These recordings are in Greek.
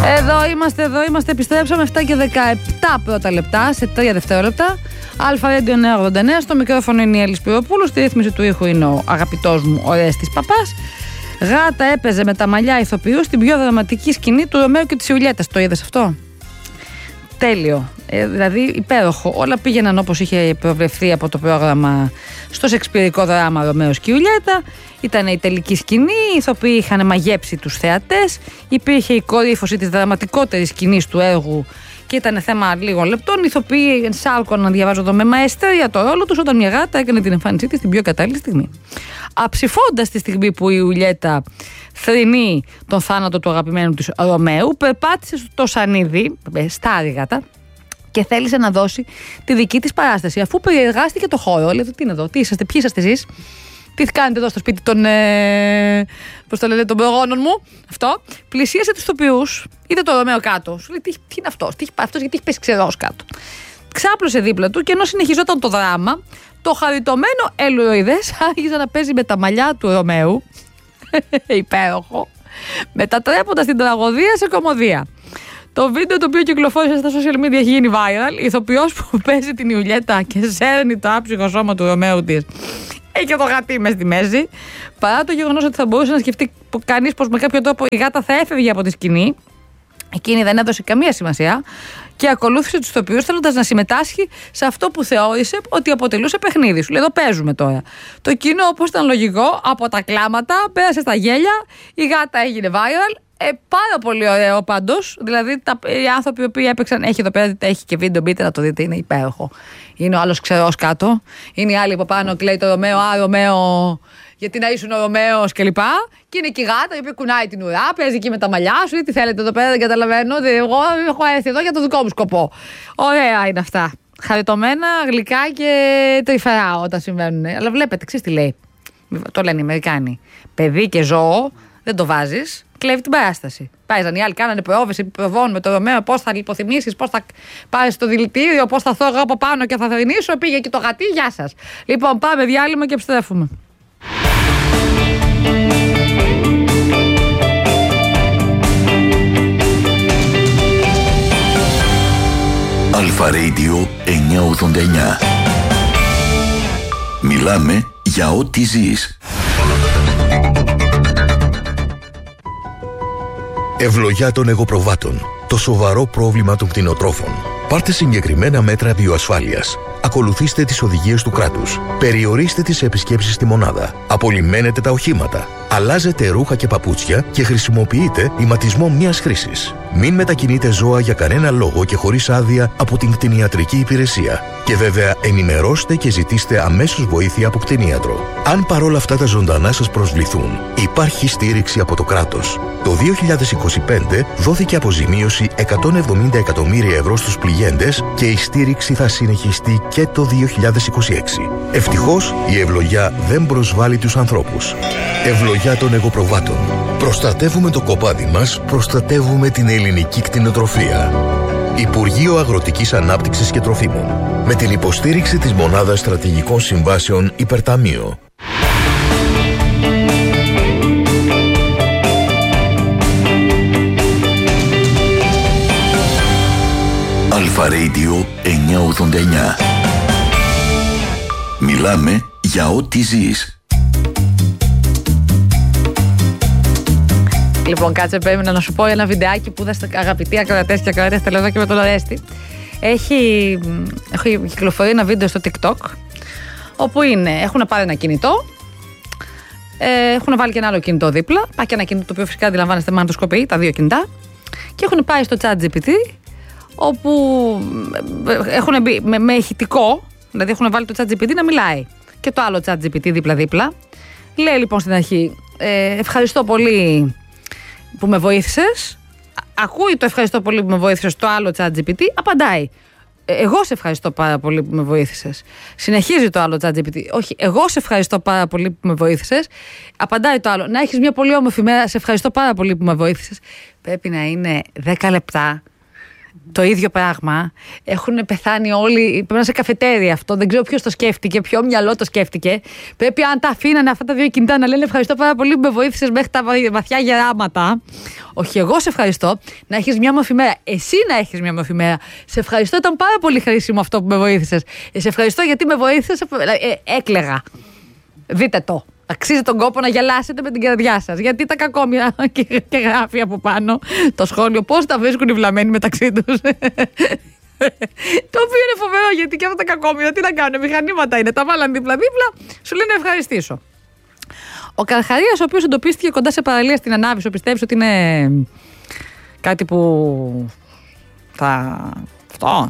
Εδώ είμαστε, επιστρέψαμε 7 και 17 πρώτα λεπτά, σε 3 δευτερόλεπτα. Αλφα Radio 989, στο μικρόφωνο είναι η Έλλη Σπυροπούλου, στη ρύθμιση του ήχου είναι ο αγαπητός μου ο Ρέστης Παπάς. Γάτα έπαιζε με τα μαλλιά ηθοποιού στην πιο δραματική σκηνή του Ρωμαίου και της Ιουλιέτας. Το είδες αυτό? Τέλειο. Δηλαδή υπέροχο. Όλα πήγαιναν όπως είχε προβλεφθεί από το πρόγραμμα στο σεξπυρικό δράμα Ρωμαίος και Ιουλιέτα. Ήταν η τελική σκηνή, οι ηθοποιοί είχαν μαγέψει τους θεατές. Υπήρχε η κορύφωση της δραματικότερης σκηνής του έργου και ήταν θέμα λίγων λεπτών. Οι ηθοποιοί ενσάρκωναν, διαβάζω εδώ, με μαεστρία το ρόλο τους όταν μια γάτα έκανε την εμφάνισή της στην πιο κατάλληλη στιγμή. Αψηφώντας τη στιγμή που η Ιουλιέτα θρηνεί τον θάνατο του αγαπημένου της Ρωμαίου, περπάτησε στο σανίδι, στάρι γάτα, και θέλησε να δώσει τη δική της παράσταση. Αφού περιεργάστηκε το χώρο, λέει: τι είναι εδώ, τι είσαστε, ποιοι είσαστε εσείς, τι κάνετε εδώ στο σπίτι των, πώς το λέτε, των προγόνων μου, αυτό. Πλησίασε τους ηθοποιούς, είδε το Ρωμαίο κάτω. Σου λέει: τι είναι αυτός, γιατί έχει πέσει ξερός κάτω. Ξάπλωσε δίπλα του και ενώ συνεχιζόταν το δράμα, το χαριτωμένο Ελουροειδές άρχισε να παίζει με τα μαλλιά του Ρωμαίου. Υπέροχο. Μετατρέποντας την τραγωδία σε κωμωδία. Το βίντεο το οποίο κυκλοφόρησε στα social media έχει γίνει viral. Η ηθοποιός που παίζει την Ιουλιέτα και σέρνει το άψυχο σώμα του Ρωμαίου της έχει και το γατί μες στη μέση. Παρά το γεγονός ότι θα μπορούσε να σκεφτεί κανείς πως με κάποιο τρόπο η γάτα θα έφευγε από τη σκηνή, εκείνη δεν έδωσε καμία σημασία και ακολούθησε τους ηθοποιούς θέλοντας να συμμετάσχει σε αυτό που θεώρησε ότι αποτελούσε παιχνίδι. Σου λέει: εδώ παίζουμε τώρα. Το κοινό, όπως ήταν λογικό, από τα κλάματα πέρασε στα γέλια, η γάτα έγινε viral. Πάρα πολύ ωραίο πάντως. Δηλαδή, οι άνθρωποι που έπαιξαν, έχει εδώ πέρα, έχει και βίντεο, μπείτε να το δείτε, είναι υπέροχο. Είναι ο άλλος ξερός κάτω, είναι οι άλλοι από πάνω, κλαίει το Ρωμαίο, Ρωμαίο, γιατί να ήσουν ο Ρωμαίος κλπ. Και είναι και η γάτα η οποία κουνάει την ουρά, παίζει εκεί με τα μαλλιά σου, τι θέλετε εδώ πέρα, δεν καταλαβαίνω. Εγώ έχω έρθει εδώ για το δικό μου σκοπό. Ωραία είναι αυτά. Χαριτωμένα, γλυκά και τρυφερά όταν συμβαίνουν. Αλλά βλέπετε, ξέρεις τι λέει. Το λένε οι Αμερικάνοι. Παιδί και ζώο δεν το βάζεις. Κλέβει την παράσταση. Πάιζαν οι άλλοι, κάνανε προόβες, επιπροβών με το Ρωμαίο, πώς θα λιποθυμήσεις, πώς θα πάρεις στο δηλητήριο, πώς θα θώ εγώ από πάνω και θα θρηνήσω. Πήγε και το γατί, γεια σας. Λοιπόν, πάμε διάλειμμα και επιστρέφουμε. Αλφα Radio 989. Μιλάμε για ό,τι ζεις. Ευλογιά των εγωπροβάτων. Το σοβαρό πρόβλημα των κτηνοτρόφων. Πάρτε συγκεκριμένα μέτρα βιοασφάλειας. Ακολουθήστε τις οδηγίες του κράτους. Περιορίστε τις επισκέψεις στη μονάδα. Απολυμμένετε τα οχήματα. Αλλάζετε ρούχα και παπούτσια και χρησιμοποιείτε ηματισμό μιας χρήσης. Μην μετακινείτε ζώα για κανένα λόγο και χωρίς άδεια από την κτηνιατρική υπηρεσία. Και βέβαια ενημερώστε και ζητήστε αμέσως βοήθεια από κτηνίατρο. Αν παρόλα αυτά τα ζωντανά σας προσβληθούν, υπάρχει στήριξη από το κράτος. Το 2025 δόθηκε αποζημίωση 170 εκατομμύρια ευρώ στους πληγέντες και η στήριξη θα συνεχιστεί και το 2026. Ευτυχώς η ευλογιά δεν προσβάλλει τους ανθρώπους. Ευλογιά των εγωπροβάτων. Προστατεύουμε το κοπάδι μας, προστατεύουμε την ελληνική κτηνοτροφία. Υπουργείο Αγροτικής Ανάπτυξης και Τροφίμων. Με την υποστήριξη της Μονάδας Στρατηγικών Συμβάσεων Υπερταμείο. Αλφα Radio 989. Μιλάμε για ό,τι ζεις. Λοιπόν, περίμενα να σου πω ένα βιντεάκι που είδα, αγαπητοί ακροατές και ακροατές, θέλω εδώ και με τον Ορέστη. Έχει κυκλοφορεί ένα βίντεο στο TikTok, όπου έχουν πάρει ένα κινητό, έχουν βάλει και ένα άλλο κινητό δίπλα, πάει και ένα κινητό το οποίο φυσικά αντιλαμβάνεστε μαγνητοσκοπεί, τα δύο κινητά, και έχουν πάει στο ChatGPT, όπου έχουν μπει με ηχητικό, δηλαδή έχουν βάλει το ChatGPT να μιλάει και το άλλο ChatGPT δίπλα-δίπλα. Λέει λοιπόν στην αρχή: ευχαριστώ πολύ που με βοήθησες. Ακούει το ευχαριστώ πολύ που με βοήθησες το άλλο ChatGPT, απαντάει: εγώ σε ευχαριστώ πάρα πολύ που με βοήθησες. Συνεχίζει το άλλο ChatGPT: όχι, εγώ σε ευχαριστώ πάρα πολύ που με βοήθησες. Απαντάει το άλλο: να έχεις μια πολύ όμορφη μέρα, σε ευχαριστώ πάρα πολύ που με βοήθησες. Πρέπει να είναι 10 λεπτά Το ίδιο πράγμα. Έχουν πεθάνει όλοι. Πρέπει να σε καφετέρια αυτό. Δεν ξέρω ποιος το σκέφτηκε, ποιο μυαλό το σκέφτηκε. Πρέπει, αν τα αφήνανε αυτά τα δύο κινητά, να λένε ευχαριστώ πάρα πολύ που με βοήθησες μέχρι τα βαθιά γεράματα. Όχι, εγώ σε ευχαριστώ. Να έχεις μια όμορφη μέρα. Εσύ να έχεις μια όμορφη μέρα. Σε ευχαριστώ, ήταν πάρα πολύ χρήσιμο αυτό που με βοήθησες. Σε ευχαριστώ γιατί με βοήθησες. Έκλαιγα. Δείτε το. Αξίζει τον κόπο να γελάσετε με την καρδιά σας. Γιατί τα κακόμοιρα και γράφει από πάνω το σχόλιο πώς τα βρίσκουν οι βλαμμένοι μεταξύ τους. Το οποίο είναι φοβερό, γιατί και αυτά τα κακόμοιρα τι να κάνουν, μηχανήματα είναι. Τα βάλαν δίπλα-δίπλα, σου λένε ευχαριστήσω. Ο Καρχαρίας, ο οποίος εντοπίστηκε κοντά σε παραλία στην Ανάβησο, πιστεύεις ότι είναι κάτι που αυτό,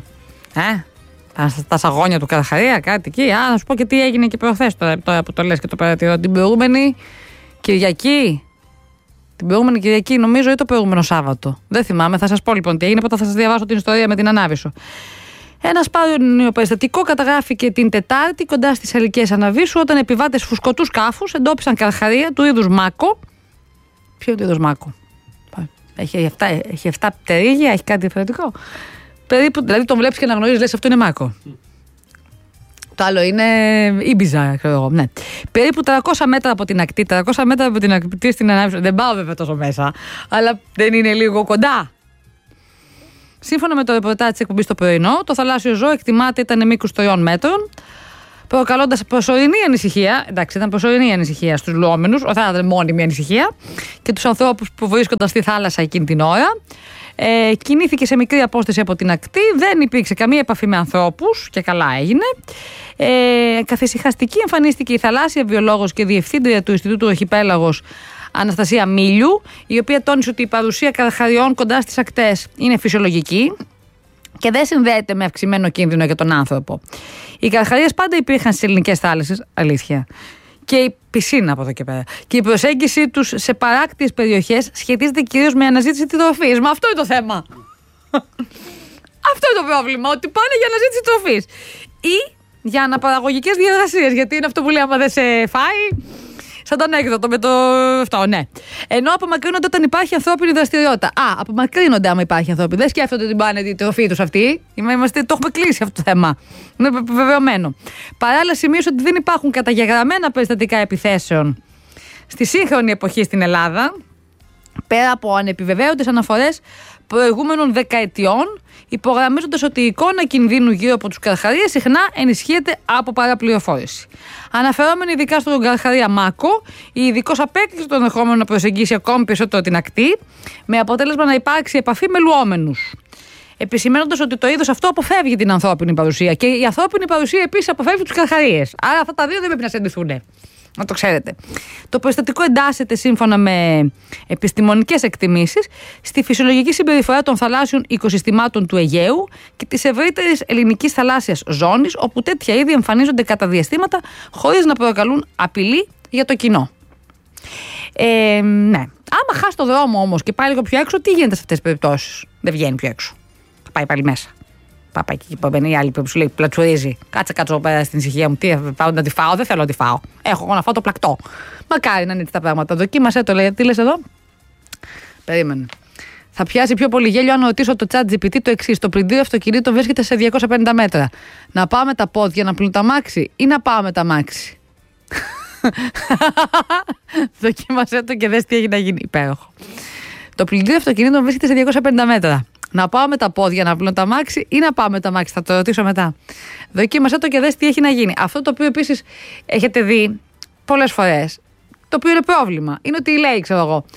τα σαγόνια του Καρχαρία, κάτι εκεί. Να σου πω και τι έγινε και προχθές τώρα που το λες και το παρατηρώ. Την προηγούμενη Κυριακή, νομίζω, ή το προηγούμενο Σάββατο. Δεν θυμάμαι, θα σας πω λοιπόν τι έγινε, οπότε θα σας διαβάσω την ιστορία με την Ανάβησο. Ένα σπάνιο περιστατικό καταγράφηκε την Τετάρτη κοντά στις Αλικές Αναβίσου, όταν επιβάτες φουσκωτού σκάφους εντόπισαν Καρχαρία του είδους Μάκο. Ποιο είδους Μάκο? Έχει 7 πτερίγια, έχει κάτι διαφορετικό. Περίπου, δηλαδή τον βλέπεις και να γνωρίζεις, λες αυτό είναι Μάκο. Το άλλο είναι Ήμπιζα, ξέρω εγώ. Ναι. Περίπου 300 μέτρα από την ακτή, 300 μέτρα από την ακτή στην Ανάβησο. Δεν πάω βέβαια τόσο μέσα, αλλά δεν είναι λίγο κοντά? Σύμφωνα με το ρεπορτάζ της εκπομπής το πρωινό, το θαλάσσιο ζώο εκτιμάται ήταν μήκους 3 μέτρων, προκαλώντας προσωρινή ανησυχία. Εντάξει, ήταν προσωρινή ανησυχία στους λουόμενους, όχι θα ήταν μόνιμη ανησυχία, και τους ανθρώπους που βρίσκονταν στη θάλασσα εκείνη την ώρα. Κινήθηκε σε μικρή απόσταση από την ακτή, δεν υπήρξε καμία επαφή με ανθρώπους και καλά έγινε. Καθησυχαστική εμφανίστηκε η θαλάσσια βιολόγος και διευθύντρια του Ινστιτούτου Αρχιπέλαγος Αναστασία Μίλιου, η οποία τόνισε ότι η παρουσία καρχαριών κοντά στις ακτές είναι φυσιολογική και δεν συνδέεται με αυξημένο κίνδυνο για τον άνθρωπο. Οι καρχαρίες πάντα υπήρχαν στις ελληνικές θάλασσες, αλήθεια. Και η πισίνα από εδώ και πέρα. Και η προσέγγιση τους σε παράκτιες περιοχές σχετίζεται κυρίως με αναζήτηση τροφής. Μα αυτό είναι το θέμα. Αυτό είναι το πρόβλημα, ότι πάνε για αναζήτηση τροφής. Ή για αναπαραγωγικές διαδρασίες. Γιατί είναι αυτό που λέει, άμα δεν σε φάει, σαν τον έκδοτο με το αυτό, ναι. Ενώ απομακρύνονται όταν υπάρχει ανθρώπινη δραστηριότητα. Απομακρύνονται άμα υπάρχει ανθρώπινη. Δεν σκέφτονται ότι πάνε τη τροφή τους αυτή. Το έχουμε κλείσει αυτό το θέμα. Είναι βεβαιωμένο. Παράλληλα, σημείωσε ότι δεν υπάρχουν καταγεγραμμένα περιστατικά επιθέσεων στη σύγχρονη εποχή στην Ελλάδα, πέρα από ανεπιβεβαίωτες αναφορές προηγούμενων δεκαετιών, υπογραμμίζοντας ότι η εικόνα κινδύνου γύρω από τους καρχαρίες συχνά ενισχύεται από παραπληροφόρηση. Αναφερόμενοι ειδικά στον καρχαρία Μάκο, η ειδικός απέκτησε το ενδεχόμενο να προσεγγίσει ακόμη περισσότερο την ακτή, με αποτέλεσμα να υπάρξει επαφή με λουόμενους. Επισημαίνοντας ότι το είδος αυτό αποφεύγει την ανθρώπινη παρουσία και η ανθρώπινη παρουσία επίσης αποφεύγει τους καρχαρίες. Άρα αυτά τα δύο δεν πρέπει να συνδεθούν. Να το ξέρετε. Το περιστατικό εντάσσεται, σύμφωνα με επιστημονικές εκτιμήσεις, στη φυσιολογική συμπεριφορά των θαλάσσιων οικοσυστημάτων του Αιγαίου και της ευρύτερης ελληνικής θαλάσσιας ζώνης, όπου τέτοια είδη εμφανίζονται κατά διαστήματα χωρίς να προκαλούν απειλή για το κοινό. Ναι. Άμα χάσει το δρόμο όμως και πάει λίγο πιο έξω, τι γίνεται σε αυτές τις περιπτώσεις? Δεν βγαίνει πιο έξω. Θα πάει πάλι μέσα. Πάπα εκεί που μπαίνει η άλλη που σου λέει πλατσουρίζει. Κάτσε εδώ πέρα στην ησυχία μου. Τι πάω να τη φάω? Δεν θέλω να τη φάω. Έχω εγώ να φάω το πλακτό. Μακάρι να είναι έτσι τα πράγματα. Δοκίμασέ το, λέει. Τι λες εδώ? Περίμενε. Θα πιάσει πιο πολύ γέλιο αν ρωτήσω το ChatGPT το εξής. Το πλυντήριο αυτοκινήτου βρίσκεται σε 250 μέτρα. Να πάω με τα πόδια να πλύνω τα μάξι ή να πάω με τα μάξι? Δοκίμασέ το και δες τι έχει να γίνει. Υπέροχο. Το πλυντήριο αυτοκινήτου βρίσκεται σε 250 μέτρα. Να πάω με τα πόδια να πλύνω τα μάξι ή να πάω με τα μάξι? Θα το ρωτήσω μετά. Δοκίμασέ το και δες τι έχει να γίνει. Αυτό το οποίο επίσης έχετε δει πολλές φορές, το οποίο είναι πρόβλημα, είναι ότι λέει, ξέρω εγώ,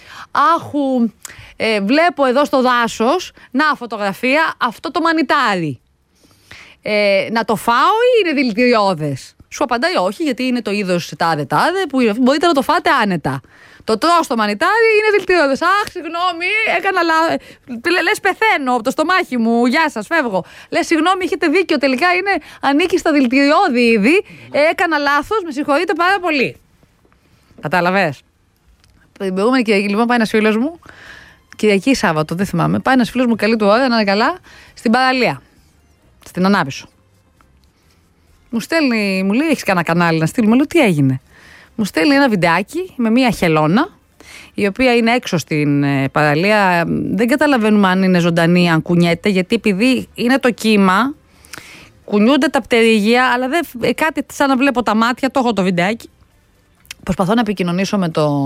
βλέπω εδώ στο δάσος, να φωτογραφία, αυτό το μανιτάρι. Να το φάω ή είναι δηλητηριώδες? Σου απαντάει όχι, γιατί είναι το είδος τάδε που μπορείτε να το φάτε άνετα. Το τρώω στο μανιτάρι, είναι δηλητηριώδες. Αχ, συγγνώμη, έκανα λάθος. Λες πεθαίνω από το στομάχι μου. Γεια σας, φεύγω. Λες συγγνώμη, έχετε δίκιο. Τελικά ανήκει στα δηλητηριώδη είδη. Έκανα λάθος, με συγχωρείτε πάρα πολύ. Κατάλαβες? Την προηγούμενη Κυριακή, λοιπόν, πάει ένας φίλος μου. Κυριακή Σάββατο, δεν θυμάμαι. Πάει ένας φίλος μου, καλή του ώρα, να είναι καλά, στην παραλία. Στην Ανάβησο. Μου στέλνει, μου λέει: έχεις κανένα κανάλι να στείλουμε? Λέω: τι έγινε? Μου στέλνει ένα βιντεάκι με μία χελώνα η οποία είναι έξω στην παραλία. Δεν καταλαβαίνουμε αν είναι ζωντανή, αν κουνιέται, γιατί επειδή είναι το κύμα, κουνιούνται τα πτερίγια, αλλά κάτι σαν να βλέπω τα μάτια, το έχω το βιντεάκι. Προσπαθώ να επικοινωνήσω με το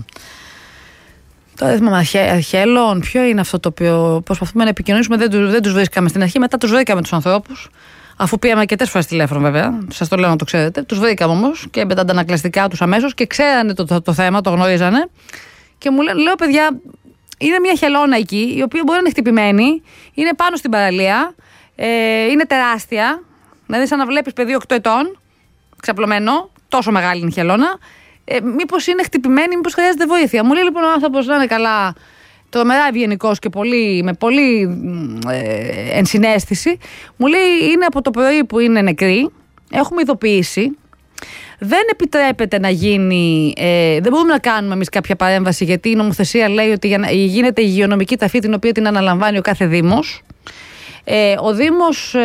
δεν θυμάμαι, Χέλων, ποιο είναι αυτό το οποίο προσπαθούμε να επικοινωνήσουμε, δεν τους βρίσκαμε στην αρχή, μετά τους βρήκαμε τους ανθρώπους, αφού πήγαμε αρκετές φορές τηλέφωνο βέβαια, σας το λέω να το ξέρετε, τους βρήκαμε όμως και με τα αντανακλαστικά τους αμέσως και ξέρανε το θέμα, το γνωρίζανε και μου λέω παιδιά, είναι μια χελώνα εκεί, η οποία μπορεί να είναι χτυπημένη, είναι πάνω στην παραλία, είναι τεράστια, δηλαδή σαν να βλέπεις παιδί 8 ετών, ξαπλωμένο, τόσο μεγάλη είναι η χελώνα. Μήπως είναι χτυπημένη, μήπως χρειάζεται βοήθεια. Μου λέει λοιπόν ο άνθρωπος να είναι καλά, τρομερά ευγενικός και με πολύ ενσυναίσθηση. Μου λέει είναι από το πρωί που είναι νεκροί, έχουμε ειδοποιήσει, δεν επιτρέπεται να γίνει, δεν μπορούμε να κάνουμε εμείς κάποια παρέμβαση γιατί η νομοθεσία λέει ότι γίνεται η υγειονομική ταφή την οποία την αναλαμβάνει ο κάθε Δήμος. Ο Δήμος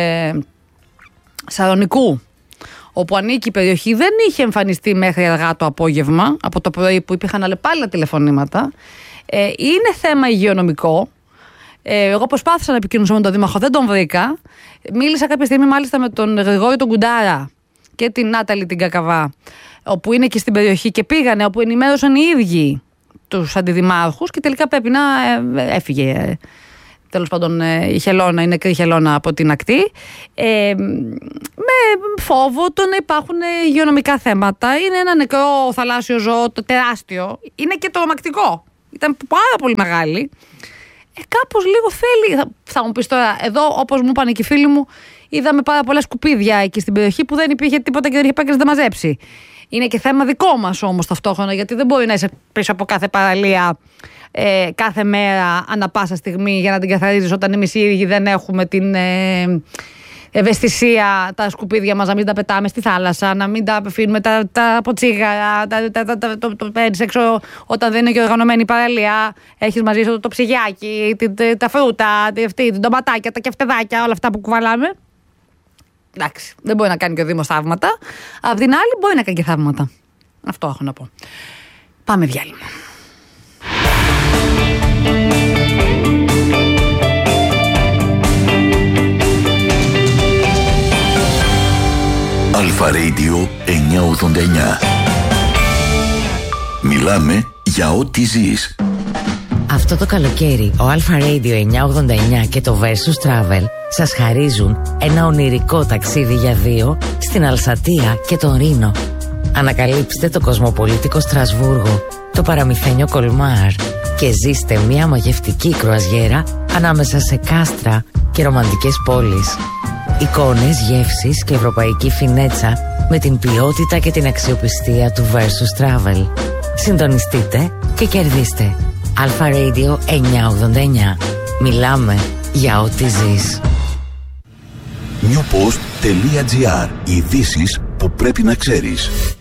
Σαρονικού, όπου ανήκει η περιοχή, δεν είχε εμφανιστεί μέχρι αργά το απόγευμα, από το πρωί που υπήρχαν αλλεπάλληλα τηλεφωνήματα. Είναι θέμα υγειονομικό. Εγώ προσπάθησα να επικοινωνήσω με τον Δήμαρχο, δεν τον βρήκα. Μίλησα κάποια στιγμή μάλιστα με τον Γρηγόρη τον Κουντάρα και την Νάταλη την Κακαβά, όπου είναι και στην περιοχή και πήγανε, όπου ενημέρωσαν οι ίδιοι τους αντιδημάρχους και τελικά πρέπει να έφυγε. Τέλος πάντων η χελώνα, η νεκρή χελώνα από την ακτή, με φόβο το να υπάρχουν υγειονομικά θέματα. Είναι ένα νεκρό θαλάσσιο ζώο, τεράστιο, είναι και τρομακτικό, ήταν πάρα πολύ μεγάλη. Κάπως λίγο θέλει, θα μου πεις τώρα, εδώ όπως μου είπαν και οι φίλοι μου, είδαμε πάρα πολλά σκουπίδια εκεί στην περιοχή που δεν υπήρχε τίποτα και δεν είχε πάει να τα μαζέψει. Είναι και θέμα δικό μας όμως ταυτόχρονα, γιατί δεν μπορεί να είσαι πίσω από κάθε παραλία κάθε μέρα ανά πάσα στιγμή για να την καθαρίζεις, όταν εμείς οι ίδιοι δεν έχουμε την ευαισθησία τα σκουπίδια μας να μην τα πετάμε στη θάλασσα, να μην τα αφήνουμε τα ποτσίγαρα, το παίρνεις έξω όταν δεν είναι και οργανωμένη η παραλία, έχεις μαζί σου το ψυγιάκι, τα φρούτα, την ντοματάκια, τα κεφτεδάκια, όλα αυτά που κουβαλάμε. Εντάξει, δεν μπορεί να κάνει και ο Δήμος θαύματα. Απ' την άλλη μπορεί να κάνει και θαύματα. Αυτό έχω να πω. Πάμε διάλειμμα. Αλφα Radio 989. Μιλάμε για ό,τι ζεις. Αυτό το καλοκαίρι ο Αλφα Radio 989 και το Versus Travel σας χαρίζουν ένα ονειρικό ταξίδι για δύο στην Αλσατία και τον Ρήνο. Ανακαλύψτε το κοσμοπολίτικο Στρασβούργο, το παραμυθένιο Κολμάρ και ζήστε μια μαγευτική κρουαζιέρα ανάμεσα σε κάστρα και ρομαντικές πόλεις. Εικόνες, γεύσεις και ευρωπαϊκή φινέτσα με την ποιότητα και την αξιοπιστία του Versus Travel. Συντονιστείτε και κερδίστε. Αλφα Radio 989. Μιλάμε για ό,τι ζεις. Newpost.gr. Ειδήσεις που πρέπει να ξέρεις.